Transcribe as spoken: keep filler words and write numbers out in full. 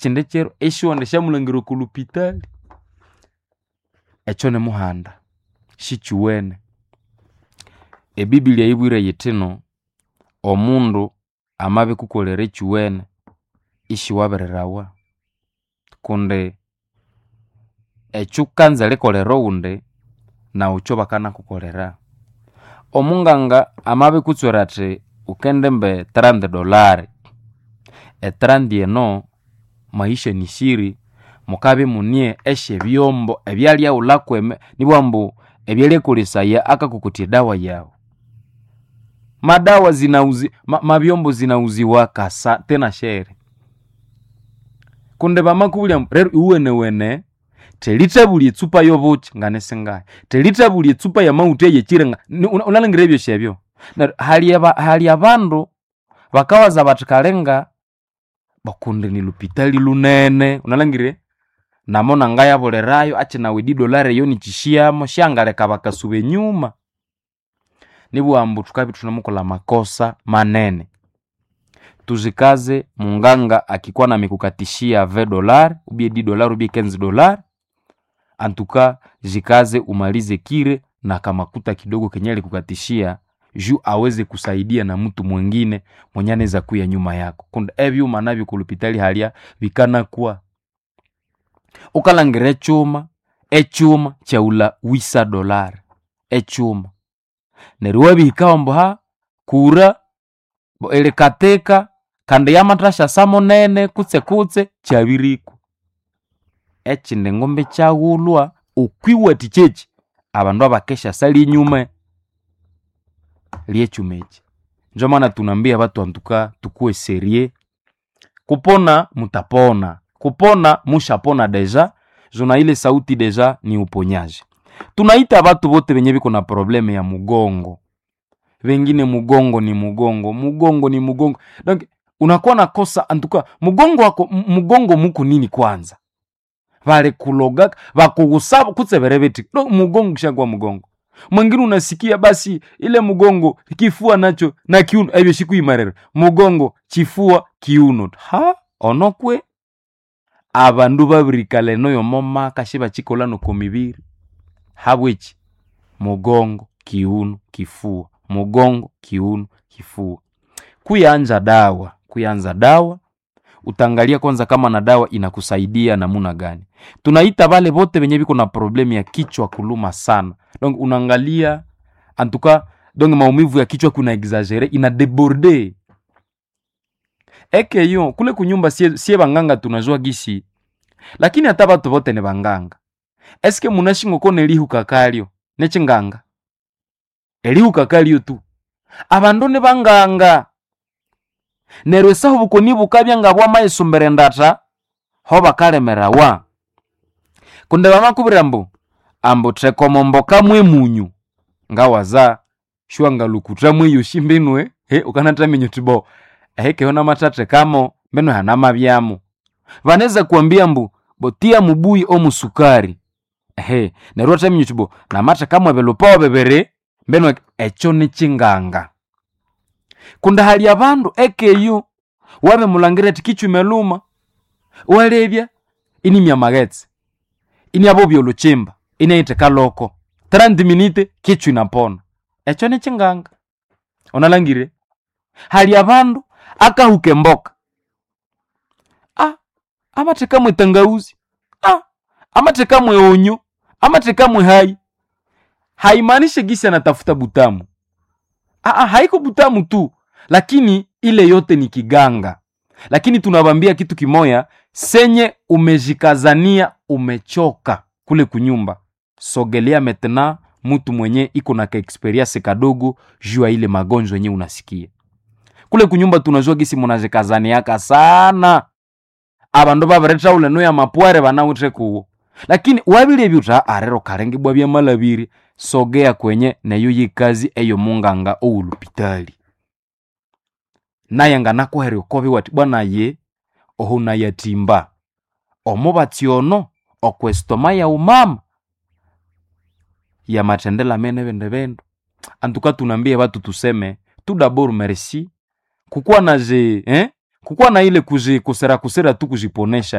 chindechero esho ndeshamulangiro kulupitali echone muhanda shichuwene. E Biblia ibwire yitino omundu amabe kukolera chuwene ishi wabererawa kunde echukanza lekolera unde na ucho bakana kukolera. Omunganga amabe kutswera ati ukendembe trente dolari e trente eno maisha nishiri mukabe munie eshe byombo ebyalya ulakweme nibwambu ebyalya kulisaya akakukutie dawa yao. Madawa zinauzi ma, mabyombo zinauziwa kasa tena shere kunde bamakubulya rero uwene wene telitabuli etsupa yobuchi nganesengaye telitabuli etsupa ya mauti yechirenga unalengira ebyo shebyo na hali aba hali abandu bakawaza batikalenga bakunde ni lupitali lunene unalangire namona ngaya bolerayo ache na wedi dolari yo nichishiyamo shangaleka bakasube nyuma nibwambu tukabi tunamukola makosa manene. Tuzikaze munganga akikuwa na mikukatishia vingt dolari ubie dix dolari ubie quinze dolari antuka jikaze umalize kire na kamakuta kidogo kenyele kukatishia juu aweze kusaidia na mtu mwingine mwenye anaweza kuya nyuma yako. Kunde ebyo manabyo kulupitali halia bikana kwa ukalangire chuma echuma chaula wisa dolari echuma neruwe bihikaombo ha kura bo ele kateka kande yamatrasha samo nene kutse kutse chabiriku echinde ngombe chagulwa ukwiwe tichechi abandu abakesha sali nyuma liechumechi. Njo maana tunambia watu antuka tukue serie kupona mutapona kupona mushapona deja jona ile sauti deja ni uponyaji. Tunaita watu bote benye biko na probleme ya mugongo. Wengine mugongo ni mugongo, mugongo ni mugongo. Donc unakuwa na kosa antuka mugongo wako mugongo muku nini kwanza? Vale kuloga bakugusaba kutseberebeti. No mugongo kishangwa mugongo. Mwingine unasikia basi ile mugongo kifua nacho na kiuno ebyo shikuimarera. Mugongo chifua kiuno. Ha onokwe abandu babirikale no yomoma kashiba chikolano komibiri. Habwechi mugongo kiuno kifua mugongo kiuno kifua. Kuyanza dawa kuyanza dawa utangalia kwanza kama na dawa inakusaidia namuna gani. Tunaita wale bote benye biko na problemi ya kichwa kuluma sana. Donc unangalia antuka donc maumivu ya kichwa kuna exagere ina deborde. Eke yo kule kunyumba sie, sie banganga tunajua gisi. Lakini hata watu bote ni banganga. Eske munashingo kone lihu kakalio neche nganga elihu kakalio tu abandone banganga nerwesa hubuko nibukabya ngabwa mayesumbere ndata hoba kalemera wa kunde bamakubira mbu ambo trekomombo kamwe munyu ngawaza shwanga lukutra mwe yoshimbinwe he ukanata minyutibo eheke hona matate kamo mbeno hana mabyamo vaneza kuambia mbu botia mubui o musukari ehe nerota minyutibo na mata kamwe belupawa bebere mbeno echo ni chinganga. Kunda hali abandu ekeyo wabe mulangire tikichu meluma walebya ini myamagetse ini abo byoluchimba ini ite kaloko trente minutes kichu inapona echo ni chinganga. Onalangire hali abandu akahuke mboka ah amateka mwe tangauzi ah amateka mwe onyo amateka mwe hai haimanishe gisi anatafuta butamu. Ah ah haiko butamu tu lakini ile yote ni kiganga. Lakini tunabambia kitu kimoya senye umejikazania umechoka kule kunyumba sogelea metena mtu mwenye iko na ka experience kadogo jua ile magonjwa yenye unasikia. Kule kunyumba tunajua gisi munajikazaniaka sana. Abandu babareta ule no ya mapware banawutre kuwo. Lakini wabili ebyuta arero karenge bwa bya malabiri sogea kwenye neyo yikazi eyo munganga oulupitali. Naye nganako heri okobi wati bwana ye ohuna yatimba omubationo okwestoma ya umama ya matendela mene bende bendo. Antuka tunambie watu tuseme tu d'abord merci kukuwa na je eh kukuwa na ile kuji kusera kusera tu kujiponesha